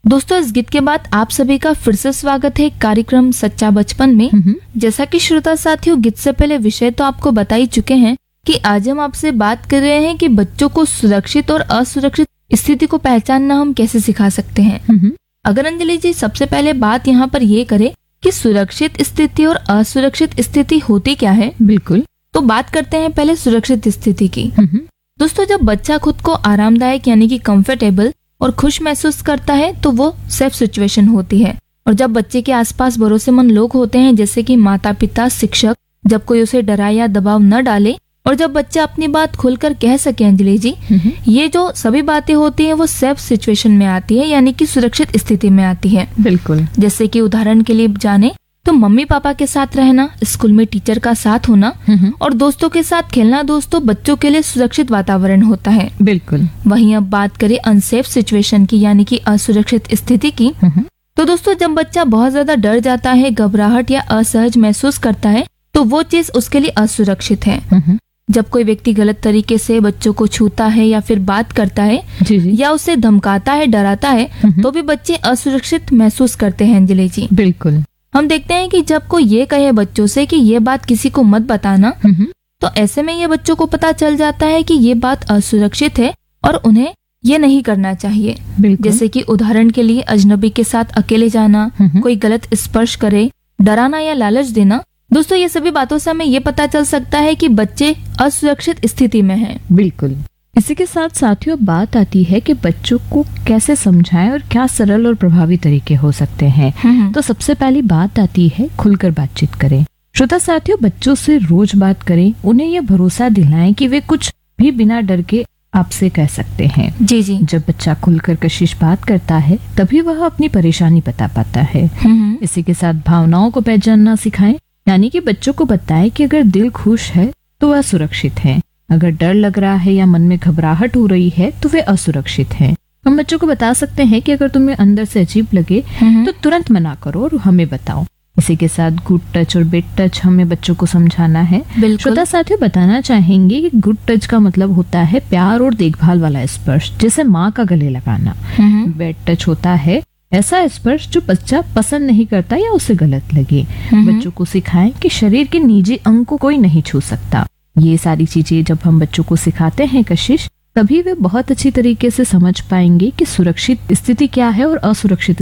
दोस्तों, इस गीत के बाद आप सभी का फिर से स्वागत है कार्यक्रम सच्चा बचपन में। जैसा कि श्रोता साथियों, गीत से पहले विषय तो आपको बता ही चुके हैं कि आज हम आपसे बात कर रहे हैं कि बच्चों को सुरक्षित और असुरक्षित स्थिति को पहचानना हम कैसे सिखा सकते हैं। अगर अंजलि जी सबसे पहले बात यहाँ पर ये करे कि सुरक्षित स्थिति और असुरक्षित स्थिति होती क्या है। बिल्कुल। तो बात करते हैं पहले सुरक्षित स्थिति की। दोस्तों, जब बच्चा खुद को आरामदायक यानी कि कंफर्टेबल और खुश महसूस करता है तो वो सेफ सिचुएशन होती है। और जब बच्चे के आसपास भरोसेमंद लोग होते हैं जैसे कि माता पिता, शिक्षक, जब कोई उसे डराए या दबाव न डाले और जब बच्चा अपनी बात खुलकर कह सके, अंजलि जी, ये जो सभी बातें होती हैं वो सेफ सिचुएशन में आती है यानी कि सुरक्षित स्थिति में आती है। बिल्कुल। जैसे कि उदाहरण के लिए जाने तो मम्मी पापा के साथ रहना, स्कूल में टीचर का साथ होना और दोस्तों के साथ खेलना दोस्तों बच्चों के लिए सुरक्षित वातावरण होता है। बिल्कुल। वहीं अब बात करें अनसेफ सिचुएशन की यानी कि असुरक्षित स्थिति की, तो दोस्तों जब बच्चा बहुत ज्यादा डर जाता है, घबराहट या असहज महसूस करता है तो वो चीज उसके लिए असुरक्षित है। जब कोई व्यक्ति गलत तरीके से बच्चों को छूता है या फिर बात करता है या उसे धमकाता है, डराता है तो भी बच्चे असुरक्षित महसूस करते हैं। अंजलि जी, बिल्कुल। हम देखते हैं कि जब कोई ये कहे बच्चों से कि ये बात किसी को मत बताना, तो ऐसे में ये बच्चों को पता चल जाता है कि ये बात असुरक्षित है और उन्हें ये नहीं करना चाहिए। जैसे कि उदाहरण के लिए अजनबी के साथ अकेले जाना, कोई गलत स्पर्श करे, डराना या लालच देना। दोस्तों, ये सभी बातों से हमें ये पता चल सकता है कि बच्चे असुरक्षित स्थिति में हैं। बिल्कुल। इसी के साथ साथियों बात आती है कि बच्चों को कैसे समझाएं और क्या सरल और प्रभावी तरीके हो सकते हैं। तो सबसे पहली बात आती है खुलकर बातचीत करें। श्रोता साथियों, बच्चों से रोज बात करें, उन्हें यह भरोसा दिलाएं कि वे कुछ भी बिना डर के आपसे कह सकते हैं। जी जी। जब बच्चा खुलकर कशिश बात करता है तभी वह अपनी परेशानी बता पाता है। इसी के साथ भावनाओं को पहचानना सिखाएं, यानी कि बच्चों को बताएं कि अगर दिल खुश है तो वह सुरक्षित है, अगर डर लग रहा है या मन में घबराहट हो रही है तो वे असुरक्षित हैं। हम बच्चों को बता सकते हैं कि अगर तुम्हें अंदर से अजीब लगे तो तुरंत मना करो और हमें बताओ। इसी के साथ गुड टच और बेड टच हमें बच्चों को समझाना है। श्रोता साथियों बताना चाहेंगे कि गुड टच का मतलब होता है प्यार और देखभाल वाला स्पर्श, जैसे माँ का गले लगाना। बेड टच होता है ऐसा स्पर्श जो बच्चा पसंद नहीं करता या उसे गलत लगे। बच्चों को सिखाएं कि शरीर के निजी अंग को कोई नहीं छू सकता। ये सारी चीजें जब हम बच्चों को सिखाते हैं कशिश, तभी वे बहुत अच्छी तरीके से समझ पाएंगे कि सुरक्षित स्थिति क्या है और असुरक्षित